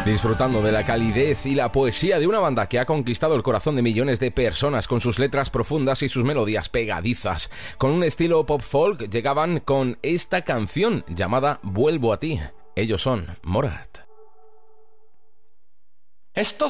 Disfrutando de la calidez y la poesía de una banda que ha conquistado el corazón de millones de personas con sus letras profundas y sus melodías pegadizas. Con un estilo pop folk llegaban con esta canción llamada Vuelvo a ti. Ellos son Morat. Esto